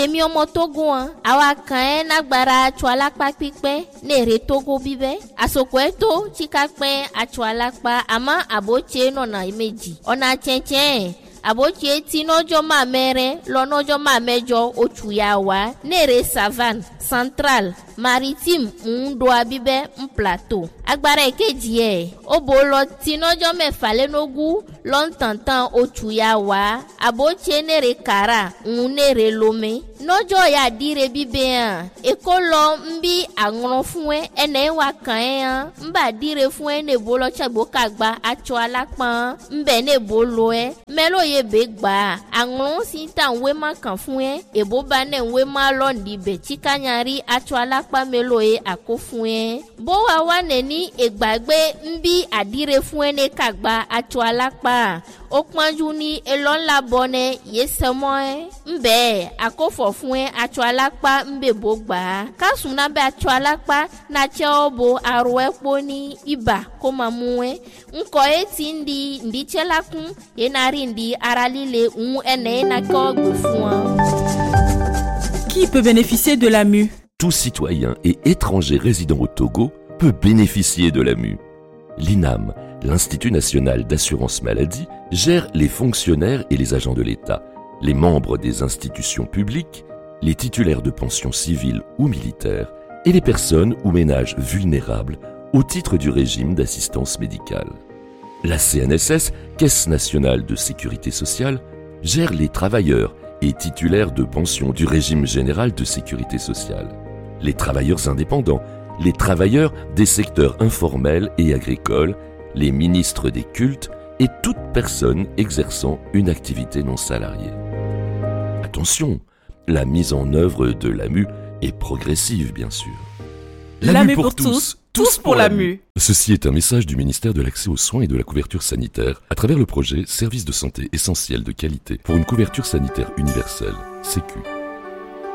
yemi omo Togo awa kan na gbara chwalakpa pipe ne re Togo bibe asoko eto chikakpe achwalakpa ama aboche no na imeji ona chenchen aboche ti nojo ma mere lo nojo ma mejo otuyawa nere savane central maritime ndo abibe plateau agbara ekeji obolo ti nojo mefa le nogu lo ntantan otuyawa aboche nere kara nere lome nojo ya dire bibe ekolo mbi anron fun ene wa kan mba dire fun ne bolo chagbo kagba acho alapan mbe ne bolo melo be gba anron si tan we ma kan fun ebo ba ne we ma lo ndi be chikanyari acho alapa melo ako fun bo wa ne ni egbagbe mbi adire fun ne kagba acho alapa okpanju ni elon la bone yesemo mbe akofo fun acho alapa mbe bo gba kasuna be acho alapa na che obo aro epo ni iba ko mamu nko eti ndi chelakun yenari ndi aralile ene na ko gbe fun. Qui peut bénéficier de la MU? Tout citoyen et étranger résident au Togo peut bénéficier de la MU. L'INAM, l'Institut national d'assurance maladie, gère les fonctionnaires et les agents de l'État, les membres des institutions publiques, les titulaires de pensions civiles ou militaires et les personnes ou ménages vulnérables au titre du régime d'assistance médicale. La CNSS, Caisse nationale de sécurité sociale, gère les travailleurs et titulaires de pensions du régime général de sécurité sociale, les travailleurs indépendants, les travailleurs des secteurs informels et agricoles, les ministres des cultes et toute personne exerçant une activité non salariée. Attention, la mise en œuvre de l'AMU est progressive, bien sûr. L'AMU pour tous, tous pour l'AMU. Ceci est un message du ministère de l'Accès aux soins et de la couverture sanitaire à travers le projet Services de santé essentiels de qualité pour une couverture sanitaire universelle, Sécu.